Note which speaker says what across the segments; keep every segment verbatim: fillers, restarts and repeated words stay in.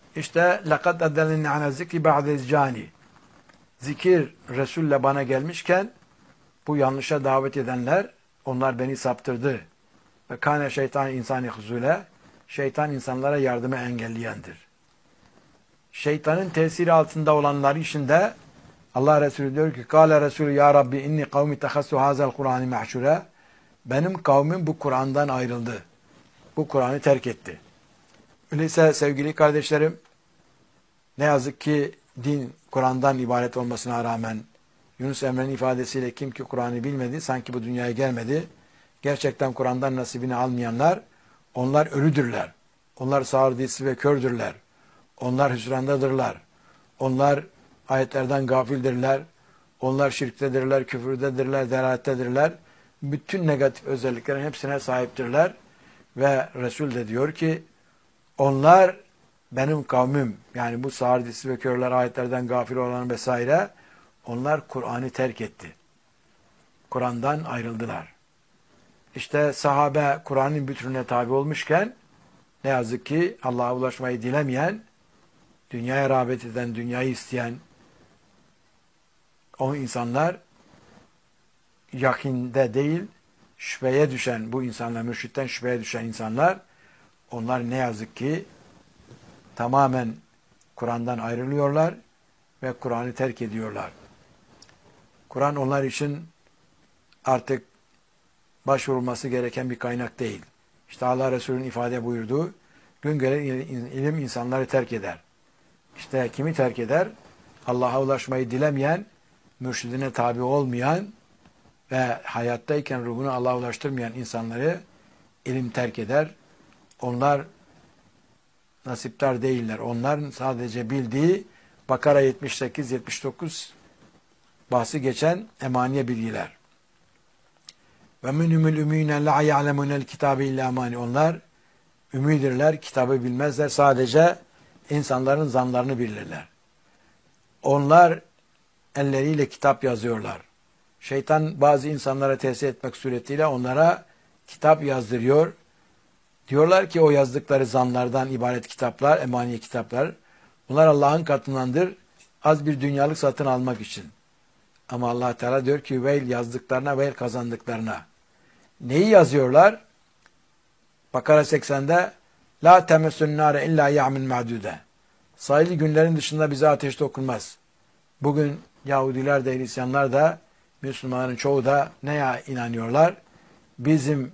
Speaker 1: İşte لَقَدْ اَدَّلِنِّ عَنَا الذِّكْرِ بَعْدَ اِزْجَانِ Zikir Resul'le bana gelmişken bu yanlışa davet edenler, onlar beni saptırdı. Ve kâne şeytan insani huzule, şeytan insanlara yardımı engelleyendir. Şeytanın tesiri altında olanlar içinde Allah Resulü diyor ki, Kâle Resulü ya Rabbi inni kavmi tehassu hazel Kur'an-ı mahşure. Benim kavmim bu Kur'an'dan ayrıldı. Bu Kur'an'ı terk etti. Öyleyse sevgili kardeşlerim, ne yazık ki din Kur'an'dan ibaret olmasına rağmen Yunus Emre'nin ifadesiyle kim ki Kur'an'ı bilmedi, sanki bu dünyaya gelmedi. Gerçekten Kur'an'dan nasibini almayanlar, onlar ölüdürler. Onlar sağır, dilsiz ve kördürler. Onlar hüsrandadırlar. Onlar ayetlerden gafildirler. Onlar şirktedirler, küfürdedirler, delalettedirler. Bütün negatif özelliklerin hepsine sahiptirler. Ve Resul de diyor ki, onlar benim kavmim, yani bu sağır, dilsiz ve körler, ayetlerden gafil olan vesaire, onlar Kur'an'ı terk etti. Kur'an'dan ayrıldılar. İşte sahabe Kur'an'ın bütününe tabi olmuşken, ne yazık ki Allah'a ulaşmayı dilemeyen, dünyaya rağbet eden, dünyayı isteyen o insanlar, yakinde değil, şüpheye düşen bu insanlar, mürşitten şüpheye düşen insanlar, onlar ne yazık ki tamamen Kur'an'dan ayrılıyorlar ve Kur'an'ı terk ediyorlar. Kur'an onlar için artık başvurulması gereken bir kaynak değil. İşte Allah Resulü'nün ifade buyurduğu, gün gelen ilim insanları terk eder. İşte kimi terk eder? Allah'a ulaşmayı dilemeyen, mürşidine tabi olmayan ve hayattayken ruhunu Allah'a ulaştırmayan insanları ilim terk eder. Onlar nasiptar değiller. Onların sadece bildiği Bakara yetmiş sekiz yetmiş dokuz bahsi geçen emaniye bilgiler. Ve minhumul ümîne la ya'lemunel kitabe illa amani. Onlar ümidirler, kitabı bilmezler. Sadece insanların zanlarını bilirler. Onlar elleriyle kitap yazıyorlar. Şeytan bazı insanlara tesir etmek suretiyle onlara kitap yazdırıyor. Diyorlar ki o yazdıkları zanlardan ibaret kitaplar, emaniye kitaplar, bunlar Allah'ın katındandır, az bir dünyalık satın almak için. Ama Allah Teala diyor ki veil yazdıklarına, veil kazandıklarına. Neyi yazıyorlar? Bakara seksende la temessün nâre illa ya'min ma'dude. Sayılı günlerin dışında bize ateş dokunmaz. Bugün Yahudiler de, Hristiyanlar da, Müslümanların çoğu da neye inanıyorlar? Bizim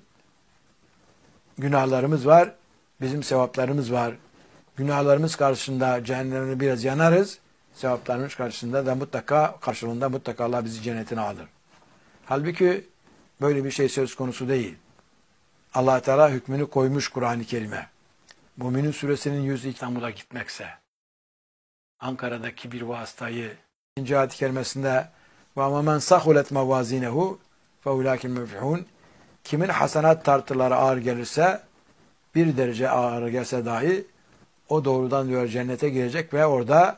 Speaker 1: günahlarımız var, bizim sevaplarımız var. Günahlarımız karşısında cehennemde biraz yanarız, sevaplarımız karşısında da mutlaka, karşılığında mutlaka Allah bizi cennetine alır. Halbuki böyle bir şey söz konusu değil. Allah Teala hükmünü koymuş Kur'an-ı Kerim'e. Mü'minin suresinin yüz İstanbul'a gitmekse, Ankara'daki bir vasıtayı ikinci ayet-i kerimesinde وَمَا مَنْ سَخُلَتْ مَوَازِينَهُ فَاُولَٰكِ الْمُفْلِحُونَ Kimin hasenat tartıları ağır gelirse, bir derece ağır gelse dahi, o doğrudan diyor cennete girecek ve orada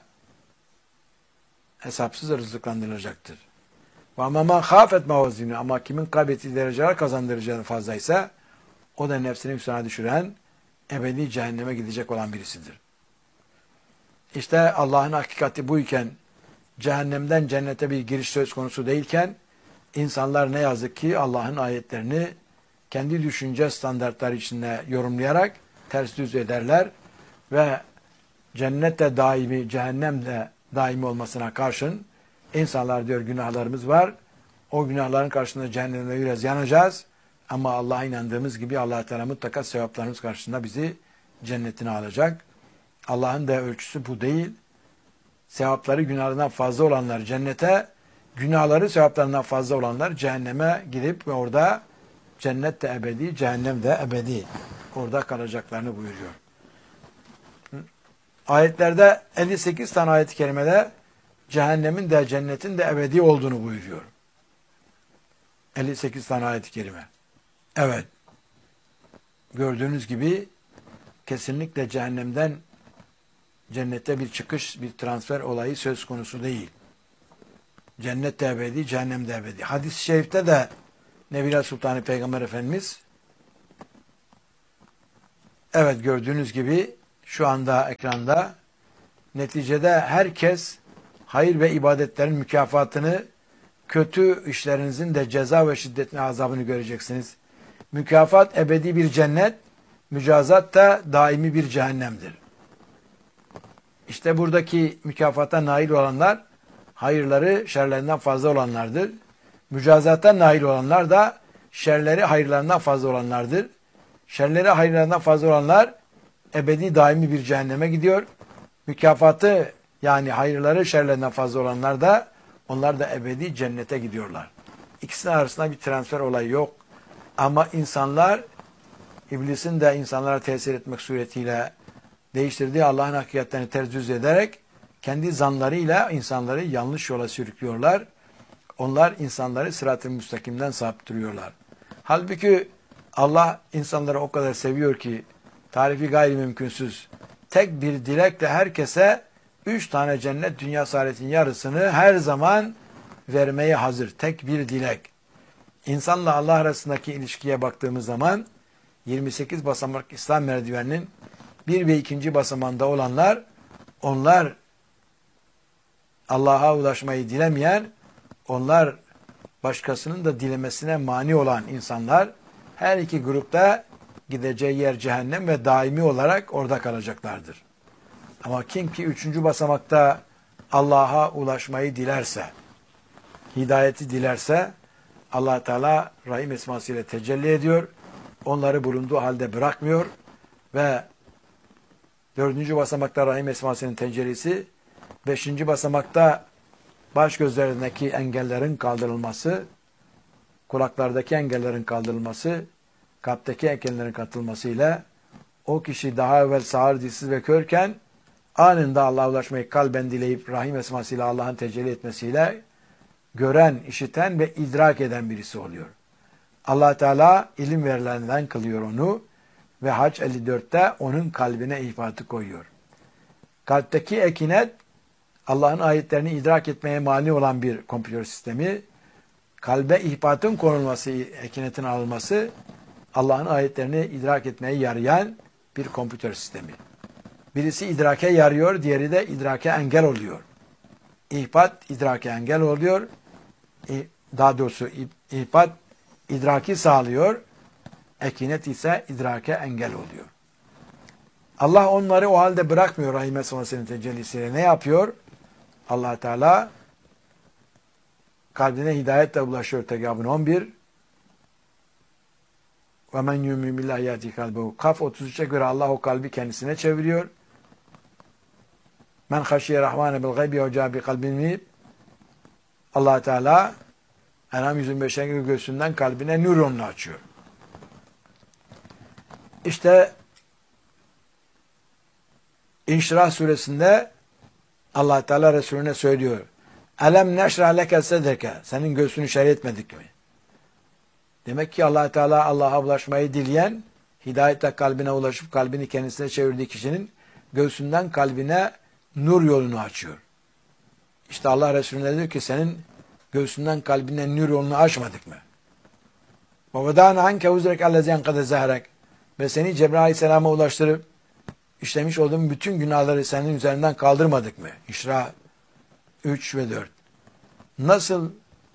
Speaker 1: hesapsız rızıklandırılacaktır. وَمَا مَنْ خَافَتْ مَوَازِينَهُ Ama kimin kaybettiği dereceler kazandıracağı fazlaysa, o da nefsini hüsrana düşüren, ebedi cehenneme gidecek olan birisidir. İşte Allah'ın hakikati buyken, cehennemden cennete bir giriş söz konusu değilken, insanlar ne yazık ki Allah'ın ayetlerini kendi düşünce standartları içinde yorumlayarak ters düz ederler ve cennette daimi, cehennemde daimi olmasına karşın insanlar diyor günahlarımız var. O günahların karşısında cehennemde biraz yanacağız ama Allah'a inandığımız gibi Allah Teala mutlaka sevaplarımız karşısında bizi cennetine alacak. Allah'ın da ölçüsü bu değil. Sevapları günahlarından fazla olanlar cennete, günahları sevaplarından fazla olanlar cehenneme gidip ve orada cennet de ebedi, cehennem de ebedi. Orada kalacaklarını buyuruyor. Ayetlerde elli sekiz tane ayet-i kerimede cehennemin de cennetin de ebedi olduğunu buyuruyor. elli sekiz tane ayet-i kerime. Evet. Gördüğünüz gibi kesinlikle cehennemden cennete bir çıkış, bir transfer olayı söz konusu değil. Cennet de ebedi, cehennem de ebedi. Hadis-i şerifte de Nebiler Sultanı Peygamber Efendimiz, evet gördüğünüz gibi şu anda ekranda Neticede herkes hayır ve ibadetlerin mükafatını, kötü işlerinizin de ceza ve şiddetli azabını göreceksiniz. Mükafat ebedi bir cennet, mücazat da daimi bir cehennemdir. İşte buradaki mükafata nail olanlar, hayırları şerlerinden fazla olanlardır. Mücazata nail olanlar da şerleri hayırlarından fazla olanlardır. Şerleri hayırlarından fazla olanlar ebedi daimi bir cehenneme gidiyor. Mükafatı yani hayırları şerlerinden fazla olanlar da onlar da ebedi cennete gidiyorlar. İkisinin arasında bir transfer olayı yok. Ama insanlar iblisin de insanlara tesir etmek suretiyle değiştirdiği Allah'ın hakikatlerini ters düz ederek kendi zanlarıyla insanları yanlış yola sürüklüyorlar. Onlar insanları sırat-ı müstakimden saptırıyorlar. Halbuki Allah insanları o kadar seviyor ki tarifi gayri mümkünsüz. Tek bir dilekle herkese üç tane cennet dünya saadetin yarısını her zaman vermeye hazır. Tek bir dilek. İnsanla Allah arasındaki ilişkiye baktığımız zaman yirmi sekiz basamak İslam merdiveninin bir ve ikinci basamanda olanlar, onlar Allah'a ulaşmayı dilemeyen, onlar başkasının da dilemesine mani olan insanlar, her iki grupta gideceği yer cehennem ve daimi olarak orada kalacaklardır. Ama kim ki üçüncü basamakta Allah'a ulaşmayı dilerse, hidayeti dilerse, Allah Teala Rahim esmasıyla tecelli ediyor, onları bulunduğu halde bırakmıyor ve dördüncü basamakta Rahim esmasının tecellisi, beşinci basamakta baş gözlerindeki engellerin kaldırılması, kulaklardaki engellerin kaldırılması, kalpteki engellerin katılmasıyla o kişi daha evvel sağır, dilsiz ve körken anında Allah'a ulaşmayı kalben dileyip Rahim esmasıyla Allah'ın tecelli etmesiyle gören, işiten ve idrak eden birisi oluyor. Allah Teala ilim verilenden kılıyor onu ve Hac elli dörtte onun kalbine ihfatı koyuyor. Kalpteki ekinet Allah'ın ayetlerini idrak etmeye mani olan bir kompütür sistemi, kalbe ihbatın konulması, ekinetin alınması Allah'ın ayetlerini idrak etmeye yarayan bir kompütür sistemi. Birisi idrake yarıyor, diğeri de idrake engel oluyor. İhbat idrake engel oluyor. Daha doğrusu ihbat idraki sağlıyor. Ekinet ise idrake engel oluyor. Allah onları o halde bırakmıyor Rahim esmasının tecellisiyle. Ne yapıyor? Allah Teala kalbine hidayetle ulaşıyor. Tegabun on bir. Ve men yu'min billahi yahdi kalbehu. Kaf otuz üçe göre Allah o kalbi kendisine çeviriyor. Men haşiye rahmane bil gaybi ve cabi kalbini. Allah Teala En'am yüz yirmi beşe göre göğsünden kalbine nüronunu açıyor. İşte İnşirah suresinde Allah Teala Resulüne söylüyor. Elem neşrah leke sedreke. Senin göğsünü şerh etmedik mi? Demek ki Allah Teala Allah'a ulaşmayı dileyen, hidayetle kalbine ulaşıp kalbini kendisine çevirdiği kişinin göğsünden kalbine nur yolunu açıyor. İşte Allah Resulüne diyor ki senin göğsünden kalbine nur yolunu açmadık mı? وَوَدَانَ عَنْكَ وُزْرَكَ اَلَّذِيَنْ قَدَ زَهَرَكَ Ve seni Cebrail Aleyhisselam'a ulaştırıp işlemiş olduğum bütün günahları senin üzerinden kaldırmadık mı? İşra üç ve dört. Nasıl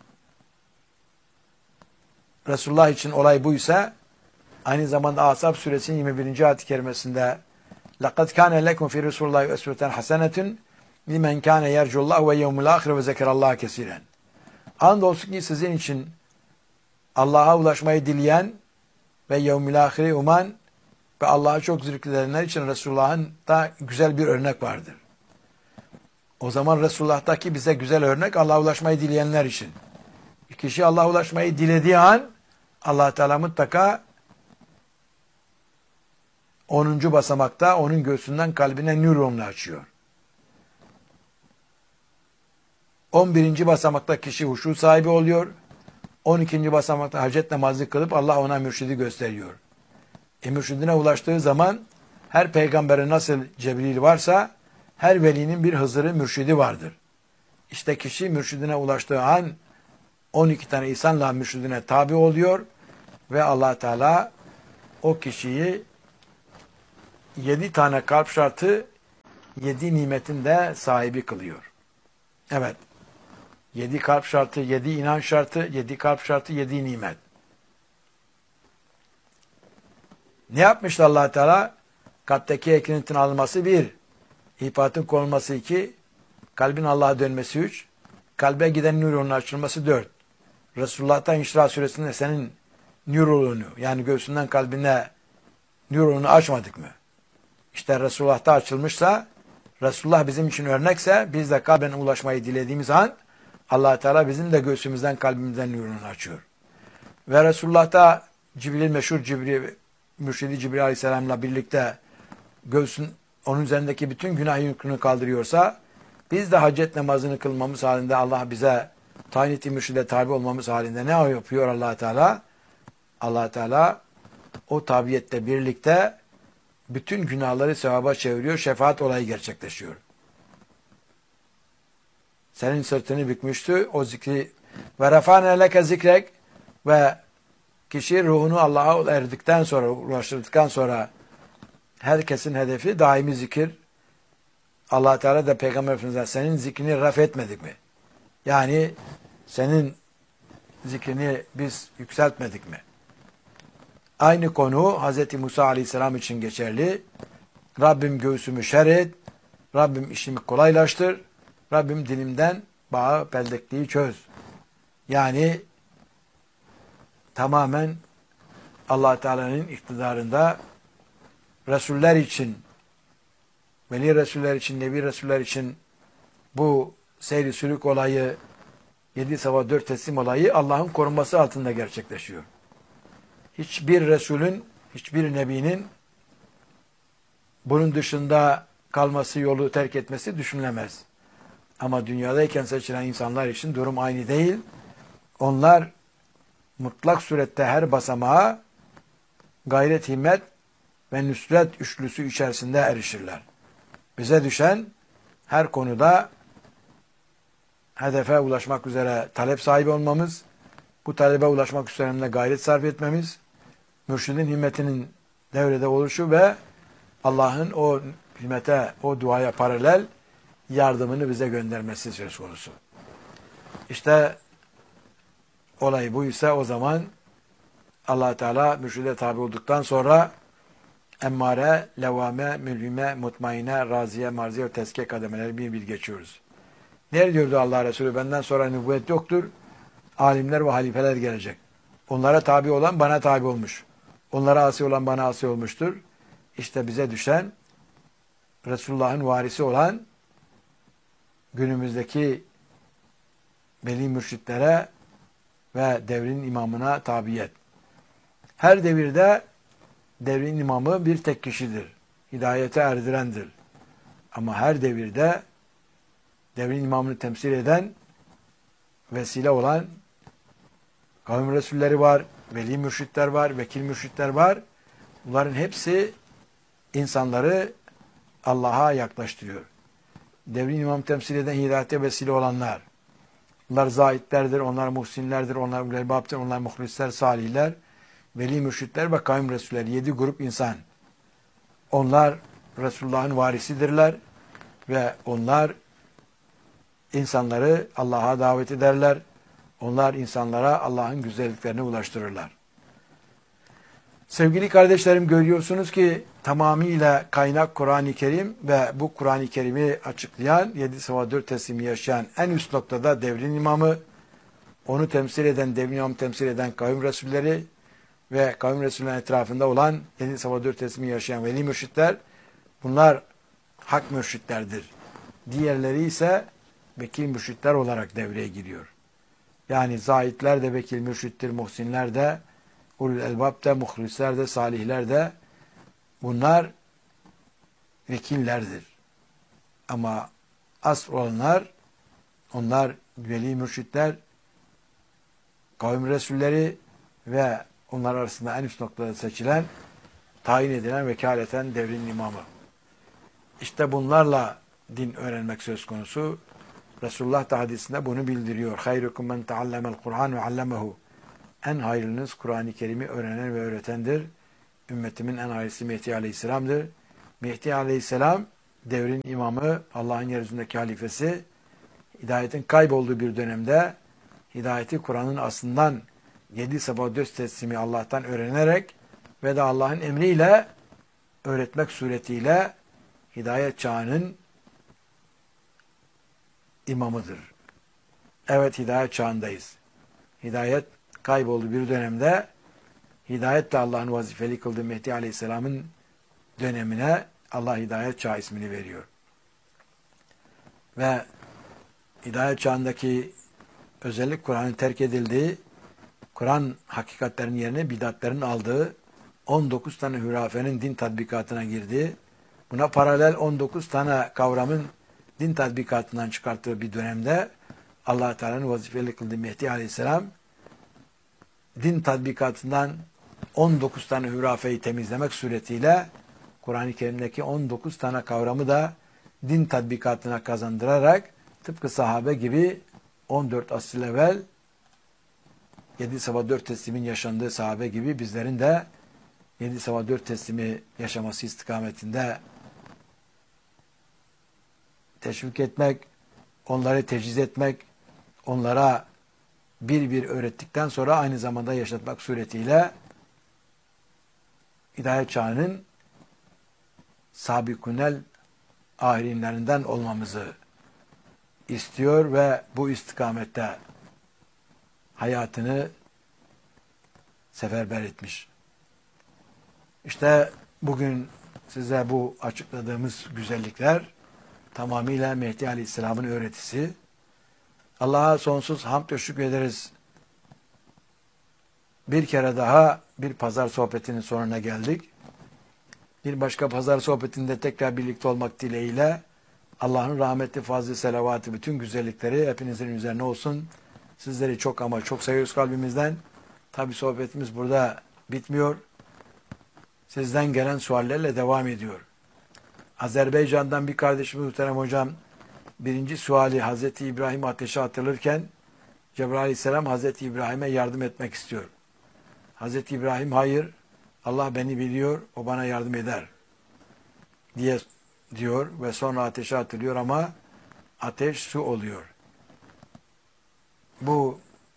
Speaker 1: Resulullah için olay buysa aynı zamanda Ashab suresinin yirmi birinci ayet-i kerimesinde لَقَدْ كَانَ لَكُمْ فِي رَسُولِ اللّٰهِ اَسْوَةً حَسَنَةٌ لِمَنْ كَانَ يَرْجُ اللّٰهُ وَيَوْمُ الْآخِرَ وَذَكَرَ اللّٰهَ كَثِيرًا Andolsun ki sizin için Allah'a ulaşmayı dileyen ve yevmil ahire uman ve Allah'a çok zikredenler için Resulullah'ın da güzel bir örnek vardır. O zaman Resulullah'taki bize güzel örnek Allah'a ulaşmayı dileyenler için. Kişi Allah'a ulaşmayı dilediği an Allah Teala mutlaka onuncu basamakta onun göğsünden kalbine nüronunu açıyor. on birinci basamakta kişi huşu sahibi oluyor. on ikinci basamakta hacet namazı kılıp Allah ona mürşidi gösteriyor. E mürşidine ulaştığı zaman her peygamberin nasıl Cebrail varsa her velinin bir Hızır'ı mürşidi vardır. İşte kişi mürşidine ulaştığı an on iki tane insanla mürşidine tabi oluyor ve Allah Teala o kişiyi yedi tane kalp şartı yedi nimetin de sahibi kılıyor. Evet. Yedi kalp şartı, yedi inanç şartı, yedi kalp şartı, yedi nimet. Ne yapmıştı Allah Teala? Kalpteki ekrintin alınması bir, İfatın konulması iki, kalbin Allah'a dönmesi üç, kalbe giden nurunun açılması dört. Resulullah'tan İşra suresinde senin nurunu, yani göğsünden kalbine nurunu açmadık mı? İşte Resulullah'ta açılmışsa, Resulullah bizim için örnekse, biz de kalben ulaşmayı dilediğimiz an, Allah Teala bizim de göğsümüzden, kalbimizden nurunu açıyor. Ve Resulullah'ta Cibril, meşhur Cibril, Mürşidi Cibril Aleyhisselam'la birlikte göğsün, onun üzerindeki bütün günah yükünü kaldırıyorsa, biz de hacet namazını kılmamız halinde, Allah bize tayin ettiği mürşide tabi olmamız halinde ne yapıyor Allah Teala? Allah Teala o tabiyetle birlikte bütün günahları sevaba çeviriyor, şefaat olayı gerçekleşiyor. Senin sırtını bükmüştü, o zikri ve refâne leke zikrek ve kişi ruhunu Allah'a erdikten sonra, ulaştırdıktan sonra herkesin hedefi daimi zikir. Allah Teala da Peygamber Efendimiz'e senin zikrini raf etmedik mi? Yani senin zikrini biz yükseltmedik mi? Aynı konu Hz. Musa Aleyhisselam için geçerli. Rabbim göğsümü şer et, Rabbim işimi kolaylaştır, Rabbim dilimden bağı peldekliği çöz. Yani tamamen Allah Teala'nın iktidarında Resuller için, Veli Resuller için, Nebi Resuller için bu seyri sülük olayı, yedi sabah dört teslim olayı Allah'ın korunması altında gerçekleşiyor. Hiçbir Resulün, hiçbir Nebinin bunun dışında kalması, yolu terk etmesi düşünülemez. Ama dünyadayken seçilen insanlar için durum aynı değil. Onlar mutlak surette her basamağa gayret, himmet ve nüsret üçlüsü içerisinde erişirler. Bize düşen her konuda hedefe ulaşmak üzere talep sahibi olmamız, bu talebe ulaşmak üzerinde gayret sarf etmemiz, mürşidin himmetinin devrede oluşu ve Allah'ın o himmete, o duaya paralel yardımını bize göndermesi söz konusu. İşte olay buysa o zaman Allah Teala mürşide tabi olduktan sonra emmare, levame, mülhime, mutmaine, raziye, marziye ve tezkiye kademeleri bir bir geçiyoruz. Ne diyordu Allah Resulü? Benden sonra nübüvvet yoktur. Alimler ve halifeler gelecek. Onlara tabi olan bana tabi olmuş. Onlara asi olan bana asi olmuştur. İşte bize düşen Resulullah'ın varisi olan günümüzdeki veli mürşitlere ve devrin imamına tabiyet. Her devirde devrin imamı bir tek kişidir. Hidayete erdirendir. Ama her devirde devrin imamını temsil eden, vesile olan kavim resulleri var, veli mürşitler var, vekil mürşitler var. Bunların hepsi insanları Allah'a yaklaştırıyor. Devrin imam temsil eden hidayete vesile olanlar. Onlar zahitlerdir, onlar muhsinlerdir, onlar ulelbaptır, onlar muhlisler, salihler, veli mürşitler ve kavim resulleri. Yedi grup insan. Onlar Resulullah'ın varisidirler ve onlar insanları Allah'a davet ederler. Onlar insanlara Allah'ın güzelliklerini ulaştırırlar. Sevgili kardeşlerim, görüyorsunuz ki tamamıyla kaynak Kur'an-ı Kerim ve bu Kur'an-ı Kerim'i açıklayan, yedi sabah dört teslimi yaşayan en üst noktada devrin imamı, onu temsil eden, devrin imamı temsil eden kavim resulleri ve kavim resullerinin etrafında olan yedi sabah dört teslimi yaşayan veli mürşitler, bunlar hak mürşitlerdir. Diğerleri ise vekil mürşitler olarak devreye giriyor. Yani zahitler de vekil mürşittir, muhsinler de, ulul elbab de, muhlisler de, salihler de, bunlar vekillerdir. Ama asıl olanlar, onlar veli mürşitler, kavim resulleri ve onlar arasında en üst noktada seçilen, tayin edilen, vekaleten devrin imamı. İşte bunlarla din öğrenmek söz konusu. Resulullah da hadisinde bunu bildiriyor. Hayrukum men taallemel Kur'an ve allemehu. En hayırlınız Kur'an-ı Kerim'i öğrenen ve öğretendir. Ümmetimin en hayırlısı Mehdi Aleyhisselam'dır. Mehdi Aleyhisselam devrin imamı, Allah'ın yeryüzündeki halifesi, hidayetin kaybolduğu bir dönemde hidayeti Kur'an'ın aslından yedi sabah dört teslimi Allah'tan öğrenerek ve de Allah'ın emriyle öğretmek suretiyle hidayet çağının imamıdır. Evet, hidayet çağındayız. Hidayet kaybolduğu bir dönemde hidayetle Allah'ın vazifeli kıldığı Mehdi Aleyhisselam'ın dönemine Allah hidayet çağı ismini veriyor. Ve hidayet çağındaki özellik Kur'an'ın terk edildiği, Kur'an hakikatlerin yerine bidatlerin aldığı, on dokuz tane hürafenin din tatbikatına girdiği, buna paralel on dokuz tane kavramın din tatbikatından çıkarttığı bir dönemde Allah Teala'nın vazifeli kıldığı Mehdi Aleyhisselam din tatbikatından on dokuz tane hürafeyi temizlemek suretiyle Kur'an-ı Kerim'deki on dokuz tane kavramı da din tatbikatına kazandırarak tıpkı sahabe gibi on dört asır evvel yedi sabah dört teslimin yaşandığı sahabe gibi bizlerin de yedi sabah dört teslimi yaşaması istikametinde teşvik etmek, onları teciz etmek, onlara bir bir öğrettikten sonra aynı zamanda yaşatmak suretiyle hidayet çağının sabikunel ahirinlerinden olmamızı istiyor ve bu istikamette hayatını seferber etmiş. İşte bugün size bu açıkladığımız güzellikler tamamıyla Mehdi Aleyhisselam'ın öğretisi. Allah'a sonsuz hamd ve şükrederiz. Bir kere daha bir pazar sohbetinin sonuna geldik. Bir başka pazar sohbetinde tekrar birlikte olmak dileğiyle Allah'ın rahmeti, fazlı, selavatı, bütün güzellikleri hepinizin üzerine olsun. Sizleri çok ama çok seviyoruz kalbimizden. Tabi sohbetimiz burada bitmiyor. Sizden gelen suallerle devam ediyor. Azerbaycan'dan bir kardeşimiz muhterem hocam birinci suali Hazreti İbrahim ateşe atılırken Cebrail Aleyhisselam Hazreti İbrahim'e yardım etmek istiyor. Hazreti İbrahim hayır, Allah beni biliyor, o bana yardım eder diye diyor ve sonra ateşe atılıyor ama ateş su oluyor. Bu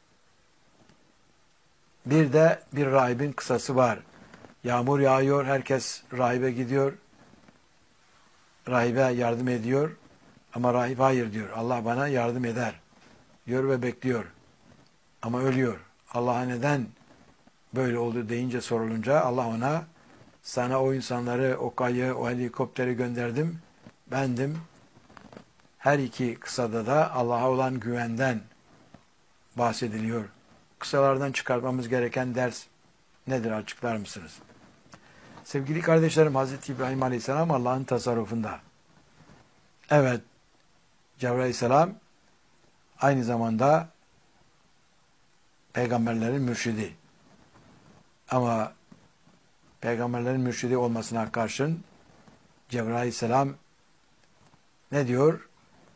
Speaker 1: bir de bir rahibin kısası var. Yağmur yağıyor, herkes rahibe gidiyor. Rahibe yardım ediyor ama rahip hayır diyor. Allah bana yardım eder diyor ve bekliyor. Ama ölüyor. Allah'a neden böyle oldu deyince sorulunca Allah ona sana o insanları, o kayığı, o helikopteri gönderdim. Bendim. Her iki kısada da Allah'a olan güvenden bahsediliyor. Kısalardan çıkartmamız gereken ders nedir açıklar mısınız? Sevgili kardeşlerim, Hazreti İbrahim Aleyhisselam Allah'ın tasarrufunda. Evet, Cebrail Aleyhisselam aynı zamanda peygamberlerin mürşidi. Ama peygamberlerin mürşidi olmasına karşın Cebrail Aleyhisselam ne diyor?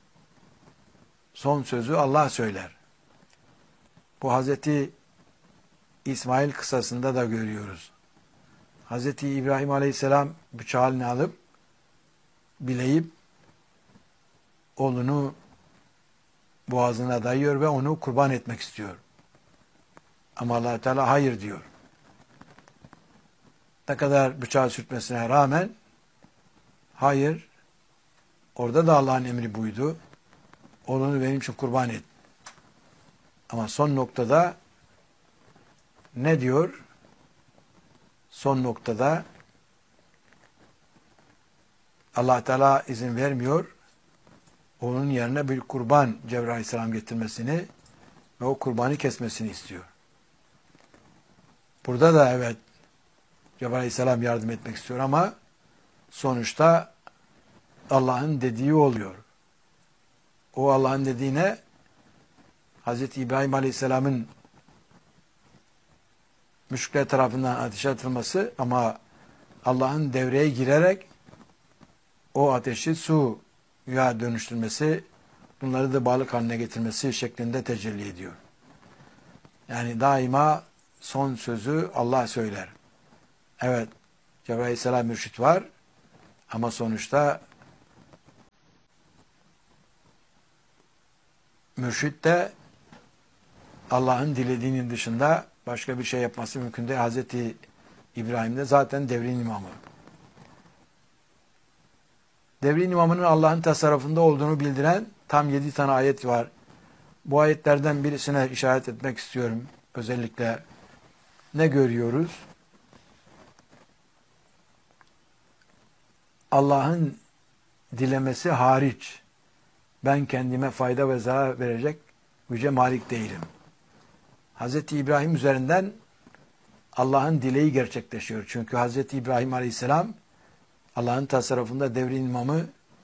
Speaker 1: Son sözü Allah söyler. Bu Hazreti İsmail kıssasında da görüyoruz. Hazreti İbrahim Aleyhisselam bıçağını alıp bileyip oğlunu boğazına dayıyor ve onu kurban etmek istiyor. Ama Allah Teala hayır diyor. Ne kadar bıçağı sürtmesine rağmen hayır, orada da Allah'ın emri buydu. Oğlunu benim için kurban et. Ama son noktada ne diyor? Son noktada Allah Teala izin vermiyor. Onun yerine bir kurban Cebrail Aleyhisselam getirmesini ve o kurbanı kesmesini istiyor. Burada da evet Cebrail Aleyhisselam yardım etmek istiyor ama sonuçta Allah'ın dediği oluyor. O Allah'ın dediğine Hazreti İbrahim Aleyhisselam'ın müşrikler tarafından ateşe atılması ama Allah'ın devreye girerek o ateşi suya dönüştürmesi, bunları da balık haline getirmesi şeklinde tecelli ediyor. Yani daima son sözü Allah söyler. Evet, Cebrail Aleyhisselam mürşit var ama sonuçta mürşit de Allah'ın dilediğinin dışında başka bir şey yapması mümkün değil. Hazreti İbrahim de zaten devrin imamı. Devrin imamının Allah'ın tasarrufunda olduğunu bildiren tam yedi tane ayet var. Bu ayetlerden birisine işaret etmek istiyorum. Özellikle ne görüyoruz? Allah'ın dilemesi hariç ben kendime fayda ve zarar verecek güce malik değilim. Hazreti İbrahim üzerinden Allah'ın dileği gerçekleşiyor. Çünkü Hazreti İbrahim Aleyhisselam Allah'ın tasarrufunda devrin imamı,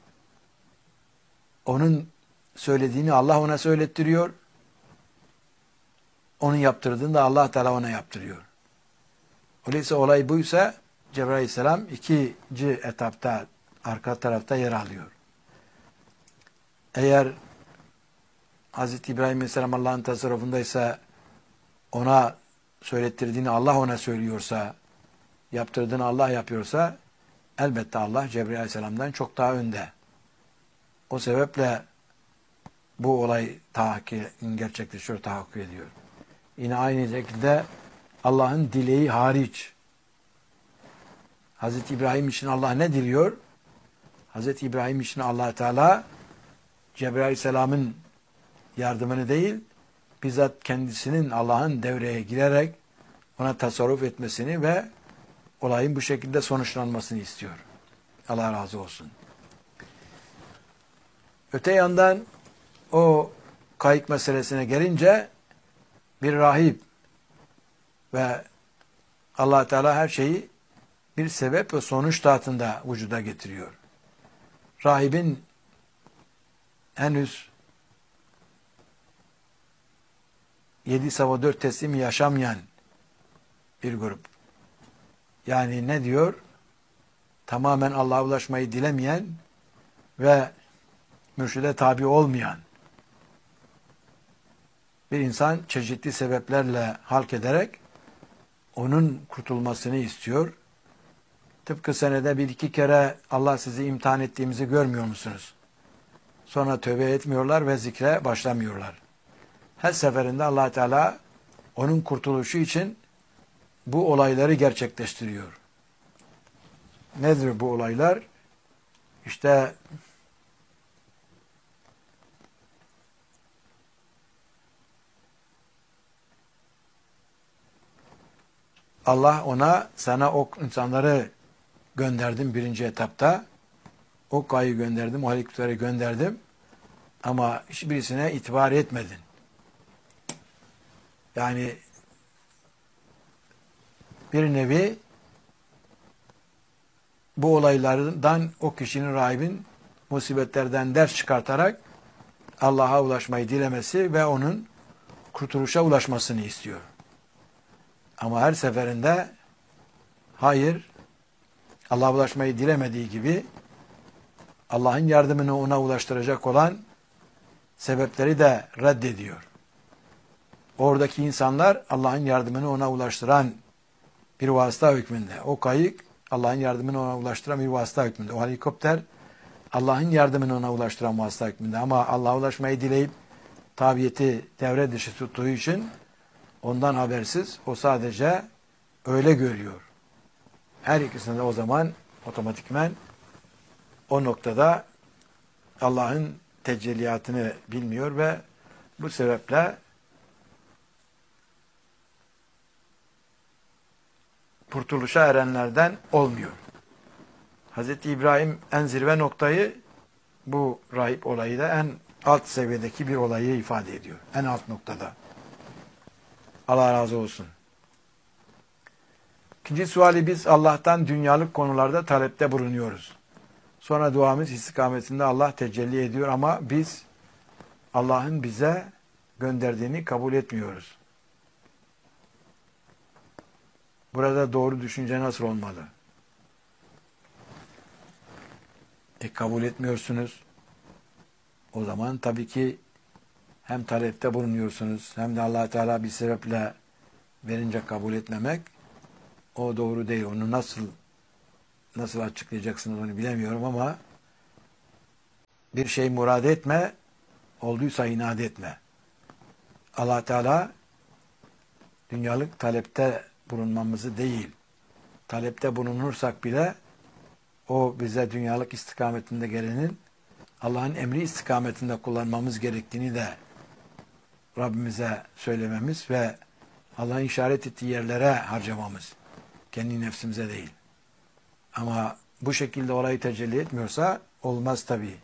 Speaker 1: onun söylediğini Allah ona söylettiriyor. Onun yaptırdığını da Allah Teala ona yaptırıyor. Öyleyse olay buysa Cebrail Aleyhisselam ikinci etapta arka tarafta yer alıyor. Eğer Hazreti İbrahim Aleyhisselam Allah'ın tasarrufundaysa, ona söylettirdiğini Allah ona söylüyorsa, yaptırdığını Allah yapıyorsa, elbette Allah Cebrail Aleyhisselam'dan çok daha önde. O sebeple bu olay tahakkuk gerçekleşiyor, tahakkuk ediyor. Yine aynı şekilde Allah'ın dileği hariç. Hazreti İbrahim için Allah ne diliyor? Hazreti İbrahim için Allah Teala Cebrail Aleyhisselam'ın yardımını değil, bizzat kendisinin Allah'ın devreye girerek ona tasarruf etmesini ve olayın bu şekilde sonuçlanmasını istiyor. Allah razı olsun. Öte yandan o kayık meselesine gelince bir rahip ve Allah Teala her şeyi bir sebep ve sonuç tahtında vücuda getiriyor. Rahibin henüz yedi sava dört teslim yaşamayan bir grup. Yani ne diyor? Tamamen Allah'a ulaşmayı dilemeyen ve mürşide tabi olmayan bir insan çeşitli sebeplerle halk ederek onun kurtulmasını istiyor. Tıpkı senede bir iki kere Allah sizi imtihan ettiğimizi görmüyor musunuz? Sonra tövbe etmiyorlar ve zikre başlamıyorlar. Her seferinde Allah Teala onun kurtuluşu için bu olayları gerçekleştiriyor. Nedir bu olaylar? İşte Allah ona, sana o insanları gönderdim birinci etapta. O kayı gönderdim, o helikopteri gönderdim. Ama hiçbirisine itibar etmedin. Yani bir nevi bu olaylardan o kişinin, rahibin musibetlerden ders çıkartarak Allah'a ulaşmayı dilemesi ve onun kurtuluşa ulaşmasını istiyor. Ama her seferinde hayır, Allah'a ulaşmayı dilemediği gibi Allah'ın yardımını ona ulaştıracak olan sebepleri de reddediyor. Oradaki insanlar Allah'ın yardımını ona ulaştıran bir vasıta hükmünde. O kayık Allah'ın yardımını ona ulaştıran bir vasıta hükmünde. O helikopter Allah'ın yardımını ona ulaştıran vasıta hükmünde. Ama Allah'a ulaşmayı dileyip tabiyeti devre dışı tuttuğu için ondan habersiz, o sadece öyle görüyor. Her ikisinde o zaman otomatikmen o noktada Allah'ın tecelliyatını bilmiyor ve bu sebeple kurtuluşa erenlerden olmuyor. Hazreti İbrahim en zirve noktayı, bu rahip olayı da en alt seviyedeki bir olayı ifade ediyor. En alt noktada. Allah razı olsun. İkinci suali, biz Allah'tan dünyalık konularda talepte bulunuyoruz. Sonra duamız istikametinde Allah tecelli ediyor ama biz Allah'ın bize gönderdiğini kabul etmiyoruz. Burada doğru düşünce nasıl olmalı? E kabul etmiyorsunuz. O zaman tabii ki hem talepte bulunuyorsunuz hem de Allah Teala bir sebeple verince kabul etmemek o doğru değil. Onu nasıl nasıl açıklayacaksınız onu bilemiyorum ama bir şey murad etme, Olduysa inat etme. Allah Teala dünyalık talepte bulunmamızı değil, talepte bulunursak bile o bize dünyalık istikametinde gelenin Allah'ın emri istikametinde kullanmamız gerektiğini de Rabbimize söylememiz ve Allah'ın işaret ettiği yerlere harcamamız. Kendi nefsimize değil. Ama bu şekilde olayı tecelli etmiyorsa olmaz tabii.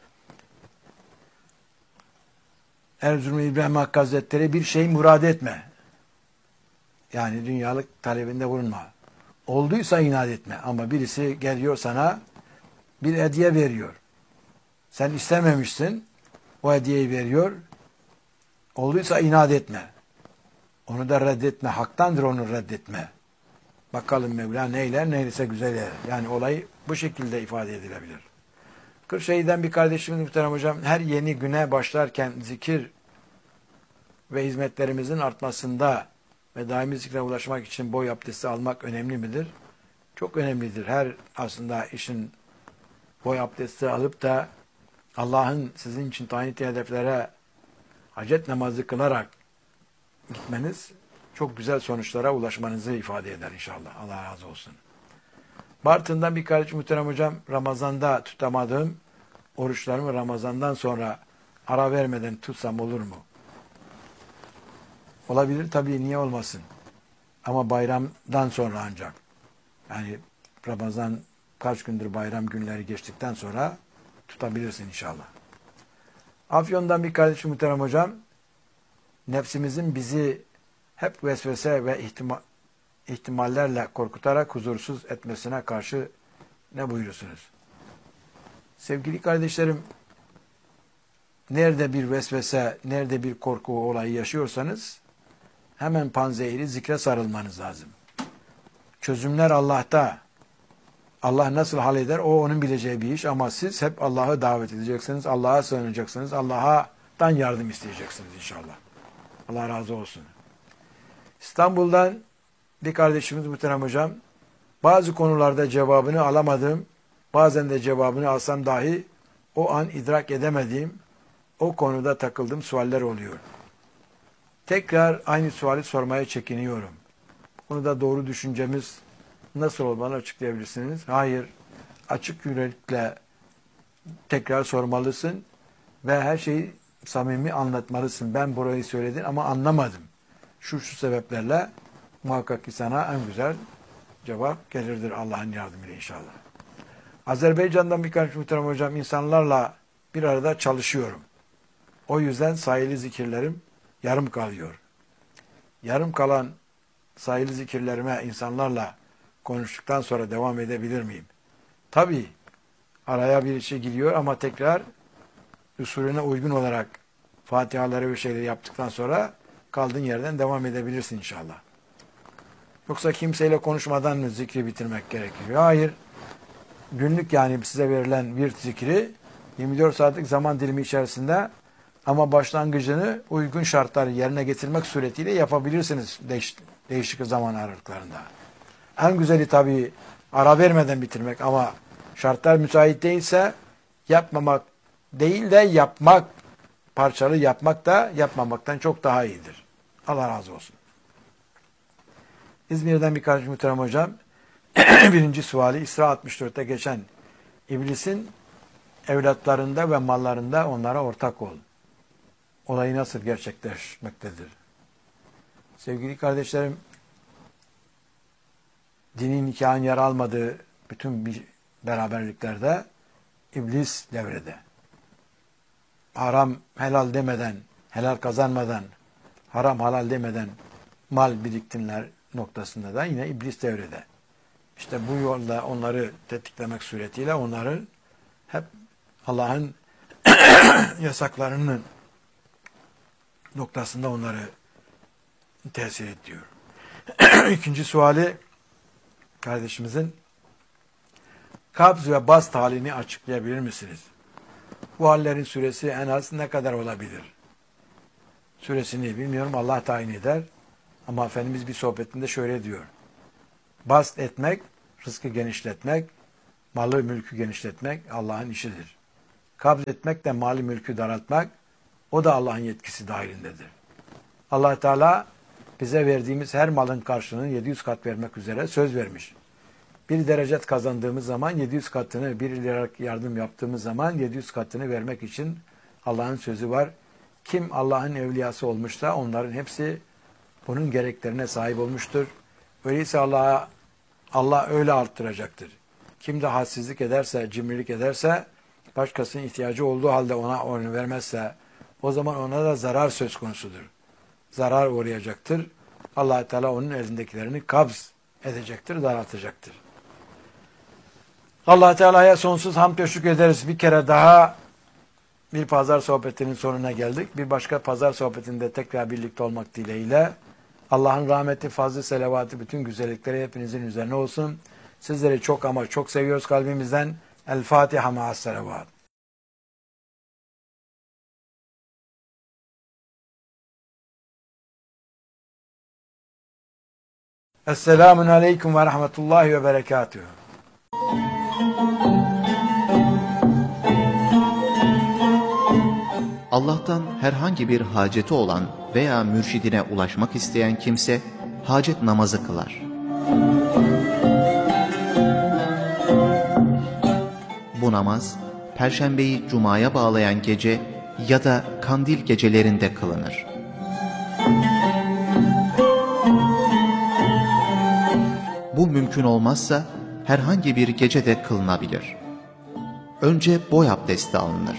Speaker 1: Erzurum İbrahim Hakkı Hazretleri bir şey murad etme. Yani dünyalık talebinde bulunma. Olduysa inat etme. Ama birisi geliyor sana bir hediye veriyor. Sen istememişsin. O hediyeyi veriyor. Olduysa inat etme. Onu da reddetme. Haktandır onu reddetme. Bakalım Mevla neyler, neylese güzel yer. Yani olay bu şekilde ifade edilebilir. Kırşehir'den bir kardeşimiz muhterem hocam, her yeni güne başlarken zikir ve hizmetlerimizin artmasında ve daimi zikre ulaşmak için boy abdesti almak önemli midir? Çok önemlidir. Her aslında işin boy abdesti alıp da Allah'ın sizin için tayin ettiği hedeflere hacet namazı kılarak gitmeniz çok güzel sonuçlara ulaşmanızı ifade eder inşallah. Allah razı olsun. Bartın'dan bir kardeşim muhterem hocam, Ramazan'da tutamadığım oruçlarımı Ramazan'dan sonra ara vermeden tutsam olur mu? Olabilir tabii, niye olmasın? Ama bayramdan sonra ancak. Yani Ramazan kaç gündür bayram günleri geçtikten sonra tutabilirsin inşallah. Afyon'dan bir kardeşim muhterem hocam, nefsimizin bizi hep vesvese ve ihtimal, ihtimallerle korkutarak huzursuz etmesine karşı ne buyurursunuz? Sevgili kardeşlerim, nerede bir vesvese, nerede bir korku olayı yaşıyorsanız hemen panzehiri zikre sarılmanız lazım. Çözümler Allah'ta. Allah nasıl halleder o onun bileceği bir iş ama siz hep Allah'ı davet edeceksiniz, Allah'a sığınacaksınız, Allah'tan yardım isteyeceksiniz inşallah. Allah razı olsun. İstanbul'dan bir kardeşimiz muhterem hocam, bazı konularda cevabını alamadığım, bazen de cevabını alsam dahi o an idrak edemediğim, o konuda takıldığım sualler oluyor. Tekrar aynı suali sormaya çekiniyorum. Bu konuda doğru düşüncemiz nasıl olmalı açıklayabilirsiniz? Hayır, açık yürekle tekrar sormalısın ve her şeyi samimi anlatmalısın. Ben burayı söyledim ama anlamadım. Şu şu sebeplerle muhakkak ki sana en güzel cevap gelirdir Allah'ın yardımıyla inşallah. Azerbaycan'dan birkaç muhterem hocam, insanlarla bir arada çalışıyorum. O yüzden sayılı zikirlerim yarım kalıyor. Yarım kalan sayılı zikirlerime insanlarla konuştuktan sonra devam edebilir miyim? Tabii araya bir şey giriyor ama tekrar usulüne uygun olarak fatihaları ve şeyleri yaptıktan sonra kaldığın yerden devam edebilirsin inşallah. Yoksa kimseyle konuşmadan mı zikri bitirmek gerekiyor? Hayır. Günlük yani size verilen virt zikri yirmi dört saatlik zaman dilimi içerisinde ama başlangıcını uygun şartları yerine getirmek suretiyle yapabilirsiniz değiş, değişik zaman aralıklarında. En güzeli tabii ara vermeden bitirmek ama şartlar müsait değilse yapmamak değil de yapmak, parçalı yapmak da yapmamaktan çok daha iyidir. Allah razı olsun. İzmir'den bir kardeşim muhterem hocam, birinci suali İsra altmış dörtte geçen iblisin evlatlarında ve mallarında onlara ortak ol. Olayı nasıl gerçekleşmektedir? Sevgili kardeşlerim, dinin nikahın yer almadığı bütün bir beraberliklerde iblis devrede. Haram helal demeden, helal kazanmadan, haram halal demeden mal biriktirler noktasında da yine iblis devrede. İşte bu yolda onları tetiklemek suretiyle onları hep Allah'ın yasaklarının noktasında onları tesir ediyor. İkinci suali kardeşimizin kabz ve bast halini açıklayabilir misiniz? Bu hallerin süresi en az ne kadar olabilir? Süresini bilmiyorum, Allah tayin eder. Ama Efendimiz bir sohbetinde şöyle diyor. Bast etmek, rızkı genişletmek, malı mülkü genişletmek Allah'ın işidir. Kabz etmek de mali mülkü daraltmak O da Allah'ın yetkisi dahilindedir. Allah Teala bize verdiğimiz her malın karşılığını yedi yüz kat vermek üzere söz vermiş. Bir derecet kazandığımız zaman yedi yüz katını, bir lira yardım yaptığımız zaman yedi yüz katını vermek için Allah'ın sözü var. Kim Allah'ın evliyası olmuşsa onların hepsi bunun gereklerine sahip olmuştur. Öyleyse Allah'a Allah öyle arttıracaktır. Kim de hadsizlik ederse, cimrilik ederse, başkasının ihtiyacı olduğu halde ona onu vermezse, o zaman ona da zarar söz konusudur. Zarar uğrayacaktır. Allah Teala onun elindekilerini kabz edecektir, dağıtacaktır. Allah Teala'ya sonsuz hamd ve şükür ederiz. Bir kere daha bir pazar sohbetinin sonuna geldik. Bir başka pazar sohbetinde tekrar birlikte olmak dileğiyle. Allah'ın rahmeti, fazlı, selavatı, bütün güzellikleri hepinizin üzerine olsun. Sizleri çok ama çok seviyoruz kalbimizden. El Fatiha ma'as selavat. Esselamun aleyküm ve rahmetullahi ve berekatühü.
Speaker 2: Allah'tan herhangi bir haceti olan veya mürşidine ulaşmak isteyen kimse hacet namazı kılar. Bu namaz, Perşembeyi Cuma'ya bağlayan gece ya da kandil gecelerinde kılınır. Bu mümkün olmazsa herhangi bir gecede kılınabilir. Önce boy abdesti alınır.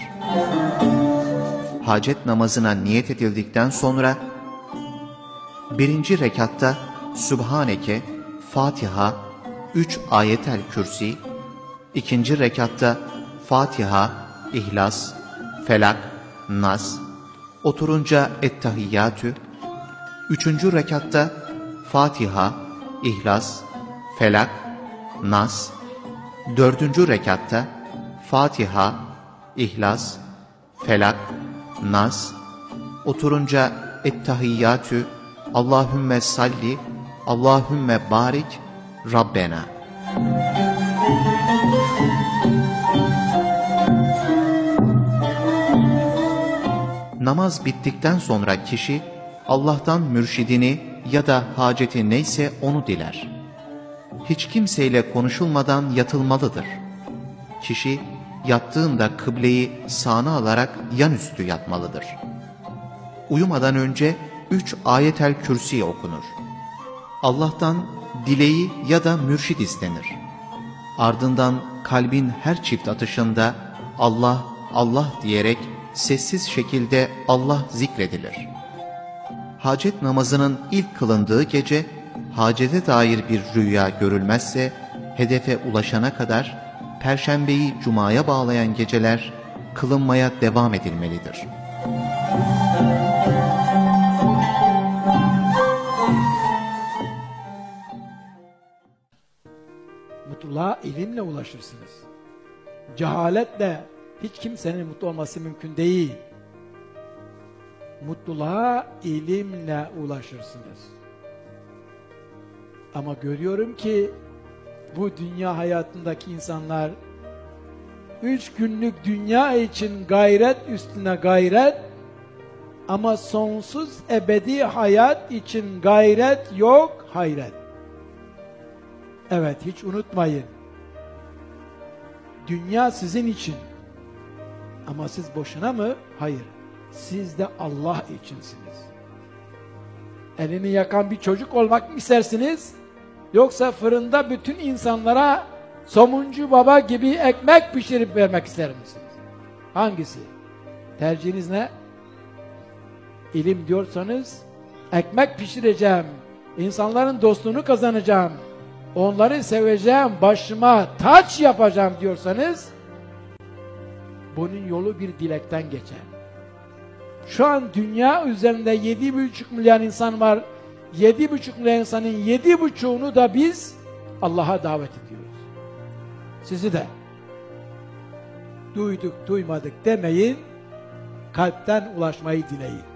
Speaker 2: Hacet namazına niyet edildikten sonra birinci rekatta Sübhaneke, Fatiha, üç ayetel kürsi, ikinci rekatta Fatiha, İhlas, Felak, Nas, oturunca Ettehiyyatü, üçüncü rekatta Fatiha, İhlas, Felak, Nas, dördüncü rekatta Fatiha, İhlas, Felak, Nas, oturunca Ettehiyyatü, Allahümme salli, Allahümme barik, Rabbena. Namaz bittikten sonra kişi Allah'tan mürşidini ya da haceti neyse onu diler. Hiç kimseyle konuşulmadan yatılmalıdır. Kişi yattığında kıbleyi sağına alarak yanüstü yatmalıdır. Uyumadan önce üç ayetel kürsi okunur. Allah'tan dileği ya da mürşid istenir. Ardından kalbin her çift atışında Allah, Allah diyerek sessiz şekilde Allah zikredilir. Hacet namazının ilk kılındığı gece, hacete dair bir rüya görülmezse, hedefe ulaşana kadar Perşembeyi Cuma'ya bağlayan geceler kılınmaya devam edilmelidir.
Speaker 3: Mutluluğa ilimle ulaşırsınız. Cehaletle hiç kimsenin mutlu olması mümkün değil. Mutluluğa ilimle ulaşırsınız. Ama görüyorum ki bu dünya hayatındaki insanlar üç günlük dünya için gayret üstüne gayret, ama sonsuz ebedi hayat için gayret yok, hayret. Evet, hiç unutmayın. Dünya sizin için. Ama siz boşuna mı? Hayır. Siz de Allah içinsiniz. Elini yakan bir çocuk olmak mı istersiniz? Yoksa fırında bütün insanlara somuncu baba gibi ekmek pişirip vermek ister misiniz? Hangisi? Tercihiniz ne? İlim diyorsanız, ekmek pişireceğim, insanların dostluğunu kazanacağım, onları seveceğim, başıma taç yapacağım diyorsanız, bunun yolu bir dilekten geçer. Şu an dünya üzerinde yedi buçuk milyar insan var. Yedi buçuk milyar insanın yedi buçuğunu da biz Allah'a davet ediyoruz. Sizi de duyduk duymadık demeyin, kalpten ulaşmayı dileyin.